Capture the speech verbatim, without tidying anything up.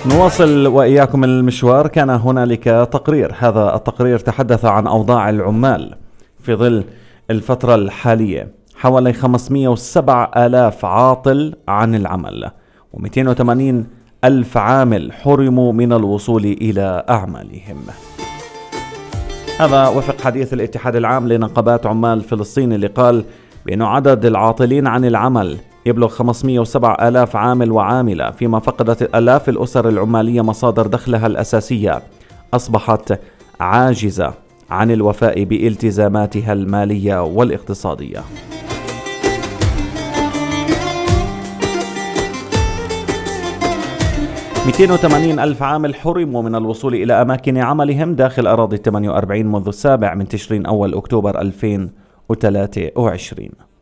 نواصل وإياكم المشوار. كان هنالك تقرير، هذا التقرير تحدث عن أوضاع العمال في ظل الفترة الحالية. حوالي خمسمئة وسبعة آلاف عاطل عن العمل ومئتين وثمانين ألف عامل حرموا من الوصول إلى أعمالهم. هذا وفق حديث الاتحاد العام لنقابات عمال فلسطين اللي قال بأن عدد العاطلين عن العمل يبلغ خمسمئة وسبعة آلاف عامل وعاملة، فيما فقدت آلاف الأسر العمالية مصادر دخلها الأساسية، أصبحت عاجزة عن الوفاء بالتزاماتها المالية والاقتصادية. مئتين وثمانين ألف عامل حرموا من الوصول إلى أماكن عملهم داخل أراضي ثمانية وأربعين منذ السابع من تشرين أول أكتوبر ألفين وثلاثة وعشرين.